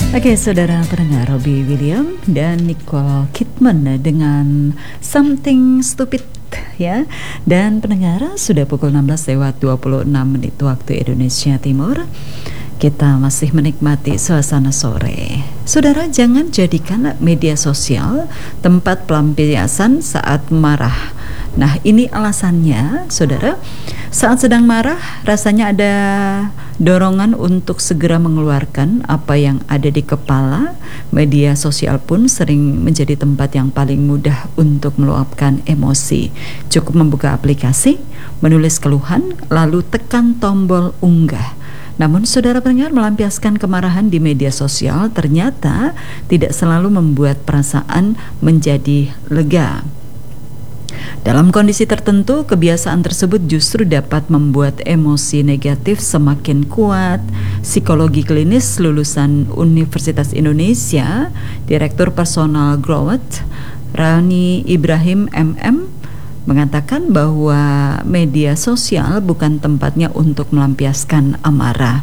Oke, saudara pendengar, Robbie Williams dan Nicole Kidman dengan Something Stupid ya. Dan pendengar, sudah pukul 16:26 waktu Indonesia Timur. Kita masih menikmati suasana sore. Saudara, jangan jadikan media sosial tempat pelampiasan saat marah. Nah, ini alasannya, saudara. Saat sedang marah, rasanya ada dorongan untuk segera mengeluarkan apa yang ada di kepala. Media sosial pun sering menjadi tempat yang paling mudah untuk meluapkan emosi. Cukup membuka aplikasi, menulis keluhan, lalu tekan tombol unggah. Namun saudara pendengar, melampiaskan kemarahan di media sosial ternyata tidak selalu membuat perasaan menjadi lega. Dalam kondisi tertentu, kebiasaan tersebut justru dapat membuat emosi negatif semakin kuat. Psikologi klinis lulusan Universitas Indonesia, Direktur Personal Growth, Rani Ibrahim MM, mengatakan bahwa media sosial bukan tempatnya untuk melampiaskan amarah.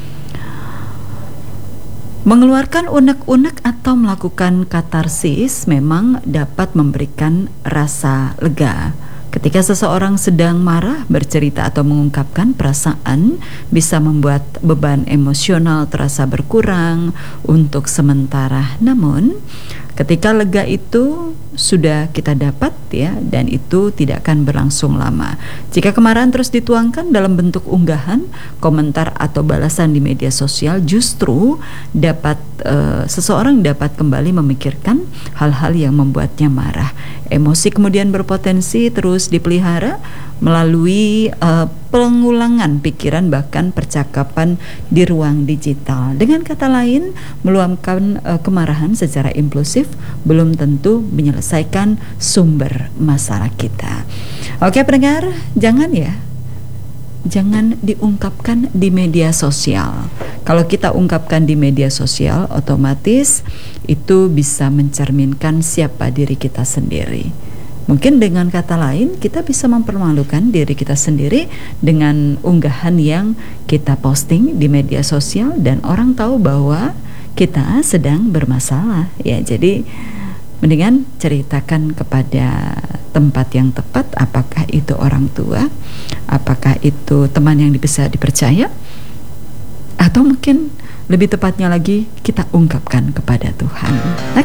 Mengeluarkan unek-unek atau melakukan katarsis memang dapat memberikan rasa lega. Ketika seseorang sedang marah, bercerita atau mengungkapkan perasaan bisa membuat beban emosional terasa berkurang untuk sementara. Namun, ketika lega itu sudah kita dapat ya, dan itu tidak akan berlangsung lama. Jika kemarahan terus dituangkan dalam bentuk unggahan, komentar atau balasan di media sosial, justru seseorang dapat kembali memikirkan hal-hal yang membuatnya marah. Emosi kemudian berpotensi terus dipelihara melalui pengulangan pikiran, bahkan percakapan di ruang digital. Dengan kata lain, meluapkan kemarahan secara impulsif belum tentu menyelesaikan sumber masalah kita. Oke pendengar, jangan diungkapkan di media sosial. Kalau kita ungkapkan di media sosial, otomatis itu bisa mencerminkan siapa diri kita sendiri. Mungkin dengan kata lain, kita bisa mempermalukan diri kita sendiri dengan unggahan yang kita posting di media sosial, dan orang tahu bahwa kita sedang bermasalah ya. Jadi mendingan ceritakan kepada tempat yang tepat, apakah itu orang tua, apakah itu teman yang bisa dipercaya, atau mungkin lebih tepatnya lagi kita ungkapkan kepada Tuhan. Oke.